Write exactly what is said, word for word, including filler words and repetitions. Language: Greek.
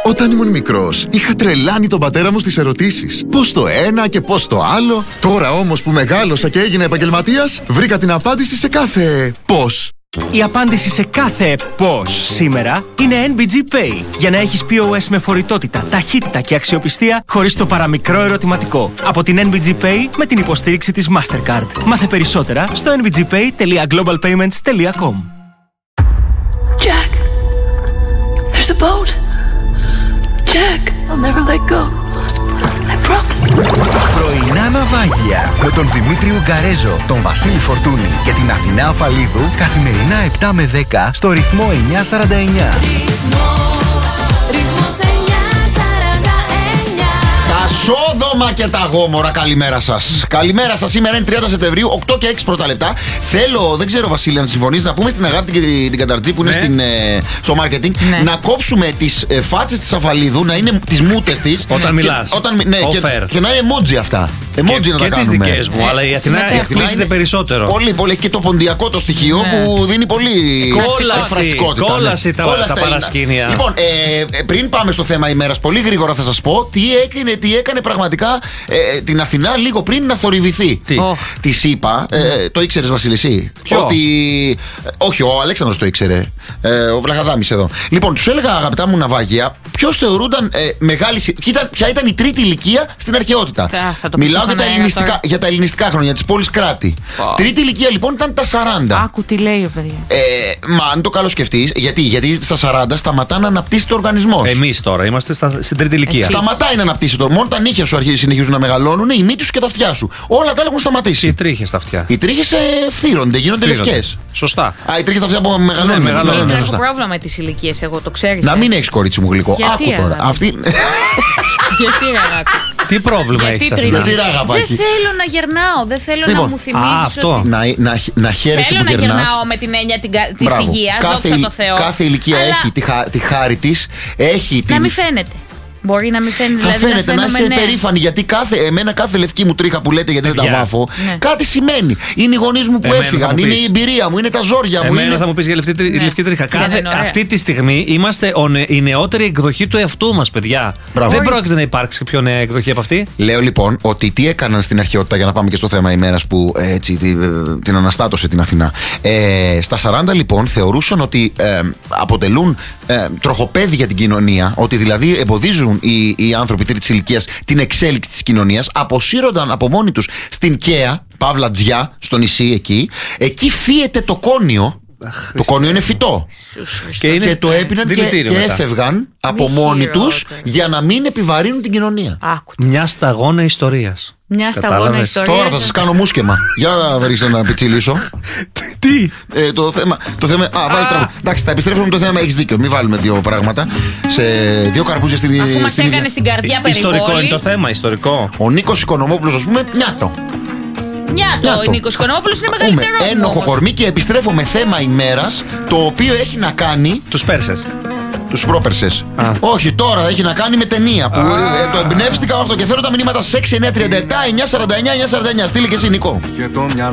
Όταν ήμουν μικρός, είχα τρελάνει τον πατέρα μου στις ερωτήσεις. Πώς το ένα και πώς το άλλο. Τώρα όμως που μεγάλωσα και έγινα επαγγελματίας, βρήκα την απάντηση σε κάθε πώς. Η απάντηση σε κάθε πώς σήμερα είναι εν μπι τζι Pay. Για να έχεις πι ο ες με φορητότητα, ταχύτητα και αξιοπιστία χωρίς το παραμικρό ερωτηματικό. Από την εν μπι τζι Pay με την υποστήριξη της Mastercard. Μάθε περισσότερα στο εν μπι τζι pay τελεία global payments τελεία com. Jack, there's a boat. Jack, I'll never let go. I promise. Πρωινά ναυάγια με τον Δημήτρη Ουγκαρέζο, τον Βασίλη Φορτούνη και την Αθηνά Αφαλίδου καθημερινά επτά με δέκα στο ρυθμό εννιακόσια σαράντα εννιά. Τα σόδομα και τα γόμορα, καλημέρα σας. Καλημέρα σας, σήμερα είναι τριάντα Σεπτεμβρίου, οκτώ και έξι πρώτα λεπτά. Θέλω, δεν ξέρω Βασίλη, αν συμφωνείς, να πούμε στην Αγάπη και την Καταρτζή που είναι Ναι. στην, ε, στο marketing, Ναι. να κόψουμε τις ε, φάτσες της Αφαλίδου, να είναι τις μούτες της. Όταν μιλάς. Όταν, ναι, και, Offer. και να είναι emoji αυτά. Emoji Και, να τα και τις κάνουμε. δικές μου, αλλά η Αθηνά Η Αθηνά εκπλήσεται είναι περισσότερο. Πολύ, πολύ. Και το ποντιακό το στοιχείο Ναι. που δίνει πολύ Κόλαση, εκφραστικότητα. κόλαση τα- Κόλαση τα είναι. παρασκήνια. Λοιπόν, ε, ε, πριν πάμε στο θέμα ημέρας, πολύ γρήγορα θα σας πω τι έκανε, τι έκανε πραγματικά ε, την Αθηνά λίγο πριν να θορυβηθεί. Τι? Oh. Της είπα, ε, το ήξερες Βασίλη εσύ? Ποιο? Ότι. ε, όχι, ο Αλέξανδρος το ήξερε. Ε, ο Βλαχαδάμης εδώ. Λοιπόν, τους έλεγα, αγαπητά μου ναυάγια, ποιος θεωρούνταν ε, μεγάλη. συ- Ποια ήταν, ποια ήταν η τρίτη ηλικία στην αρχαιότητα. Θα- θα το πεις Μιλάω για στον τα, αέρα ελληνιστικά, τώρα. για τα ελληνιστικά χρόνια, της πόλης Κράτη. Wow. Τρίτη ηλικία λοιπόν ήταν τα σαράντα. Άκου τι λέει ο παιδιά. Ε, μα αν το καλοσκεφτείς, γιατί, γιατί στα σαράντα σταματά να αναπτύσσεται ο οργανισμός. Εμείς τώρα είμαστε στα, στην τρίτη ηλικία. Εσύ. Σταματάει να αναπτύσσεται. Μόνο τα νύχια σου αρχίζουν, συνεχίζουν να μεγαλώνουν, η μύτη σου και τα αυτιά σου. Όλα τα άλλα έχουν σταματήσει. Οι τρίχες στα αυτιά. Οι τρίχες ε, φθύρονται, γίνονται Φύγονται. λευκές. Σωστά. Α, οι τρίχες τα αυτιά που μεγαλώνουν. Ναι, μεγαλώνουν. ναι, Έχω σωστά. πρόβλημα με τις ηλικίες, εγώ το ξέρεις. Να ε. μην έχεις κορίτσι μου γλυκό. Γιατί, Άκου τώρα. αγάπη? Αυτή. Γιατί ρε αγάπη. Τι πρόβλημα Γιατί έχεις τρίτη. Αθηνά? Γιατί, ρε, αγαπάκι? Δεν θέλω να γερνάω, δεν θέλω Λοιπόν, να μου θυμίζεις α, αυτό. ότι... να, να, να χαίρεσαι Θέλω που να γερνάς. γερνάω με την έννοια την κα- της Μπράβο. υγείας, Κάθε, δόξα ηλ- τω Θεώ. κάθε ηλικία Αλλά έχει τη, χα, τη χάρη της. Έχει την. να μην φαίνεται. Μπορεί να μην φαίνεται. Θα δηλαδή φαίνεται να φαίνομαι, είσαι ναι. περήφανη, γιατί κάθε, εμένα κάθε λευκή μου τρίχα που λέτε γιατί δεν τα Παιδιά. βάφω, Ναι. κάτι σημαίνει. Είναι οι γονείς μου που Εμένα θα έφυγαν, μου είναι πεις. η εμπειρία μου, είναι τα ζόρια μου. Εμένα Είναι... θα μου πεις για λευκή, τρι- Ναι. λευκή τρίχα. Ξέρετε, Κάθε, είναι ωραία. αυτή τη στιγμή είμαστε ο νε- η νεότερη εκδοχή του εαυτού μας, παιδιά. Μπράβο. Δεν Ορίστε. πρόκειται να υπάρξει πιο νέα εκδοχή από αυτή. Λέω λοιπόν ότι τι έκαναν στην αρχαιότητα, για να πάμε και στο θέμα ημέρας που ε, έτσι, τη- ε, την αναστάτωσε την Αθηνά. Ε, στα σαράντα λοιπόν θεωρούσαν ότι ε, αποτελούν ε, τροχοπέδι για την κοινωνία, ότι δηλαδή εμποδίζουν οι, οι άνθρωποι τρίτης ηλικίας την εξέλιξη της κοινωνίας, αποσύρονταν από μόνοι τους στην Καία, Παύλα Τζιά, στο νησί εκεί. Εκεί φύεται το κόνιο. Το κόνιο είναι φυτό. Και, είναι Και το έπιναν και, δηλητήριο και μετά. έφευγαν από Μη μόνοι τους χειρότερο. για να μην επιβαρύνουν την κοινωνία. Άκου. Μια σταγόνα ιστορίας. Μια σταγόνα Κατάλαβες? ιστορία. Τώρα θα σας κάνω μουσκεμα. Για να ρίξω να πιτσιλήσω. Τι? Ε, το θέμα. Το θέμα α, βάλε τραγούδι. Εντάξει, θα επιστρέψουμε με το θέμα. Έχεις δίκιο. Μην βάλουμε δύο πράγματα. Σε δύο καρπούζια στην Αφού μας στην ίδια. έκανε στην καρδιά Ιστορικό περιβόλη. είναι το θέμα, ιστορικό. Ο Νίκος Οικονομόπουλος, ας πούμε, νιάτο. Νιάτο, Νιάτο. ο Νίκος Κονόπουλος είναι Πούμε, μεγαλύτερος μου ένοχο όμως. κορμί και επιστρέφω με θέμα ημέρας, το οποίο έχει να κάνει. Τους Πέρσες. Τους πρόπερσες. Α. Όχι, τώρα έχει να κάνει με ταινία. Που ε, το εμπνεύστηκα αυτό και θέλω τα μηνύματα σε έξι εννιά τριάντα επτά εννιά σαράντα εννιά εννιά σαράντα εννιά. Στείλε και εσύ, Νικό.